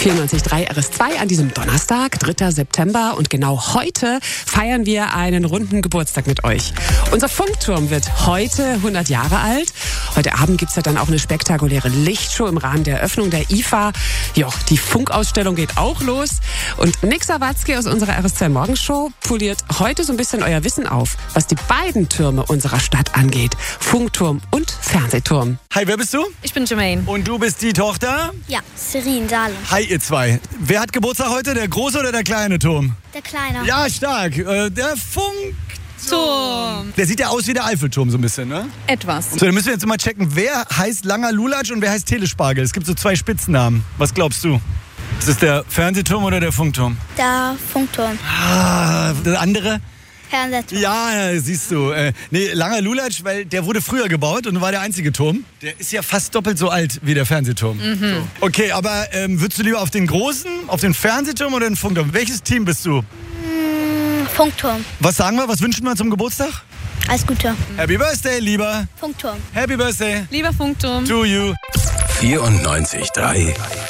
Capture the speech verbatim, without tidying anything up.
vierundneunzig Komma drei R S zwei an diesem Donnerstag, dritter September. Und genau heute feiern wir einen runden Geburtstag mit euch. Unser Funkturm wird heute hundert Jahre alt. Heute Abend gibt's ja dann auch eine spektakuläre Lichtshow im Rahmen der Eröffnung der I F A. Ja, die Funkausstellung geht auch los. Und Nick Sawatzki aus unserer R S zwei Morgenshow poliert heute so ein bisschen euer Wissen auf, was die beiden Türme unserer Stadt angeht. Funkturm und Fernsehturm. Hi, wer bist du? Ich bin Jermaine. Und du bist die Tochter? Ja, Serin Dahle. Hi, ihr zwei. Wer hat Geburtstag heute? Der große oder der kleine Turm? Der Kleine. Ja, stark. Äh, der Funk... Turm. Der sieht ja aus wie der Eiffelturm so ein bisschen, ne? Etwas. So, dann müssen wir jetzt mal checken, wer heißt Langer Lulatsch und wer heißt Telespargel. Es gibt so zwei Spitznamen. Was glaubst du? Ist es der Fernsehturm oder der Funkturm? Der Funkturm. Ah, der andere? Fernsehturm. Ja, siehst du. Äh, nee, Langer Lulatsch, weil der wurde früher gebaut und war der einzige Turm. Der ist ja fast doppelt so alt wie der Fernsehturm. Mhm. So. Okay, aber ähm, würdest du lieber auf den großen, auf den Fernsehturm oder den Funkturm? Welches Team bist du? Mm, Funkturm. Was sagen wir? Was wünschen wir zum Geburtstag? Alles Gute. Happy Birthday, lieber. Funkturm. Happy Birthday. Lieber Funkturm. To you. vierundneunzig Komma drei